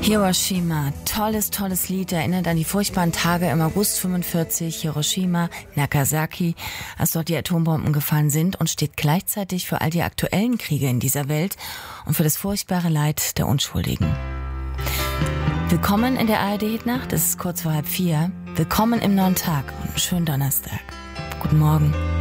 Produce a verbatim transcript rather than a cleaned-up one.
Hiroshima, tolles, tolles Lied, erinnert an die furchtbaren Tage im August fünfundvierzig, Hiroshima, Nagasaki, als dort die Atombomben gefallen sind, und steht gleichzeitig für all die aktuellen Kriege in dieser Welt und für das furchtbare Leid der Unschuldigen. Willkommen in der A R D-Hitnacht, es ist kurz vor halb vier. Willkommen im neuen Tag und einen schönen Donnerstag. Guten Morgen.